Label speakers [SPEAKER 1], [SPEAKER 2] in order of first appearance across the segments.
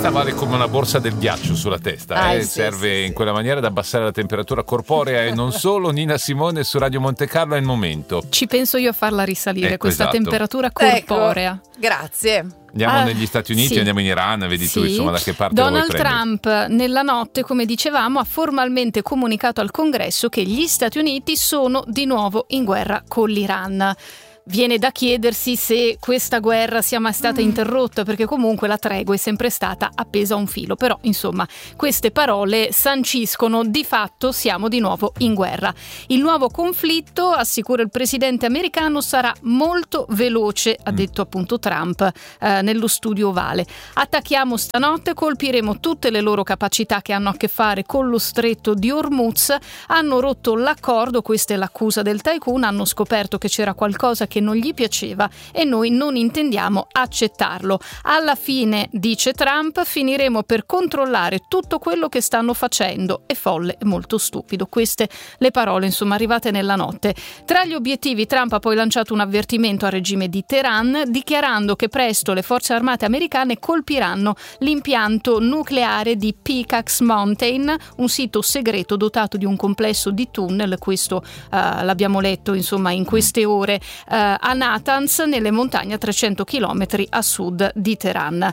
[SPEAKER 1] questa vale come una borsa del ghiaccio sulla testa,
[SPEAKER 2] Sì,
[SPEAKER 1] serve
[SPEAKER 2] sì,
[SPEAKER 1] in quella maniera ad abbassare la temperatura corporea e non solo. Nina Simone su Radio Monte Carlo è il momento.
[SPEAKER 3] Ci penso io a farla risalire, questa
[SPEAKER 1] esatto.
[SPEAKER 3] temperatura corporea.
[SPEAKER 2] Ecco, grazie.
[SPEAKER 1] Andiamo negli Stati Uniti,
[SPEAKER 3] sì.
[SPEAKER 1] andiamo in Iran, vedi tu insomma da che parte
[SPEAKER 3] Donald
[SPEAKER 1] lo vuoi prendere.
[SPEAKER 3] Trump nella notte, come dicevamo, ha formalmente comunicato al Congresso che gli Stati Uniti sono di nuovo in guerra con l'Iran. Viene da chiedersi se questa guerra sia mai stata interrotta, perché comunque la tregua è sempre stata appesa a un filo. Però, insomma, queste parole sanciscono di fatto siamo di nuovo in guerra. Il nuovo conflitto, assicura il presidente americano, sarà molto veloce, ha detto appunto Trump nello studio ovale. Attacchiamo stanotte, colpiremo tutte le loro capacità che hanno a che fare con lo stretto di Hormuz. Hanno rotto l'accordo, questa è l'accusa del tycoon, hanno scoperto che c'era qualcosa che non gli piaceva e noi non intendiamo accettarlo. Alla fine, dice Trump, finiremo per controllare tutto quello che stanno facendo. È folle e molto stupido. Queste le parole, insomma, arrivate nella notte. Tra gli obiettivi, Trump ha poi lanciato un avvertimento al regime di Teheran, dichiarando che presto le forze armate americane colpiranno l'impianto nucleare di Pickaxe Mountain, un sito segreto dotato di un complesso di tunnel. Questo l'abbiamo letto, insomma, in queste ore a Natanz, nelle montagne a 300 chilometri a sud di Teheran.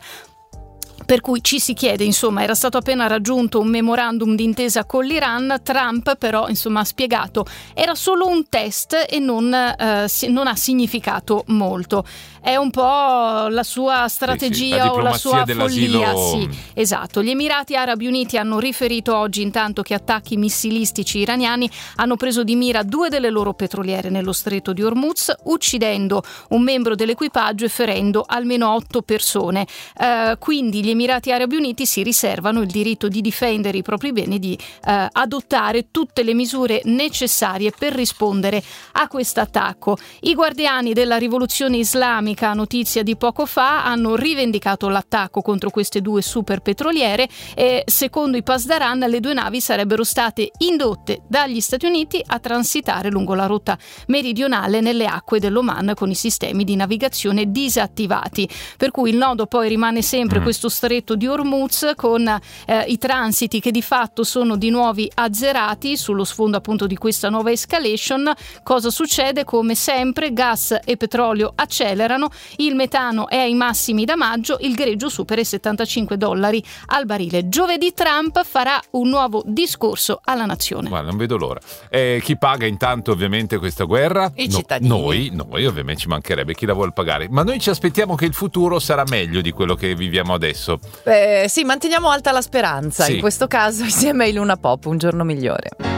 [SPEAKER 3] Per cui ci si chiede, insomma, era stato appena raggiunto un memorandum d'intesa con l'Iran. Trump però, insomma, ha spiegato era solo un test e non ha significato molto. È un po' la sua strategia,
[SPEAKER 1] la
[SPEAKER 3] o la sua
[SPEAKER 1] dell'asilo.
[SPEAKER 3] follia. Sì, esatto. Gli Emirati Arabi Uniti hanno riferito oggi intanto che attacchi missilistici iraniani hanno preso di mira 2 delle loro petroliere nello stretto di Hormuz, uccidendo un membro dell'equipaggio e ferendo almeno 8 persone. Quindi gli Emirati Arabi Uniti si riservano il diritto di difendere i propri beni, di adottare tutte le misure necessarie per rispondere a questo attacco. I guardiani della rivoluzione islamica, notizia di poco fa, hanno rivendicato l'attacco contro queste 2 super petroliere e secondo i Pasdaran le 2 navi sarebbero state indotte dagli Stati Uniti a transitare lungo la rotta meridionale nelle acque dell'Oman con i sistemi di navigazione disattivati. Per cui il nodo poi rimane sempre questo stretto di Hormuz con i transiti che di fatto sono di nuovo azzerati sullo sfondo appunto di questa nuova escalation. Cosa succede? Come sempre gas e petrolio accelerano, il metano è ai massimi da maggio, il greggio supera i $75 al barile. Giovedì Trump farà un nuovo discorso alla nazione.
[SPEAKER 1] Guarda, non vedo l'ora. Chi paga intanto ovviamente questa guerra?
[SPEAKER 2] I cittadini.
[SPEAKER 1] Noi ovviamente, ci mancherebbe, chi la vuole pagare. Ma noi ci aspettiamo che il futuro sarà meglio di quello che viviamo adesso.
[SPEAKER 2] Sì, manteniamo alta la speranza.
[SPEAKER 1] Sì.
[SPEAKER 2] In questo caso insieme a Luna Pop, un giorno migliore.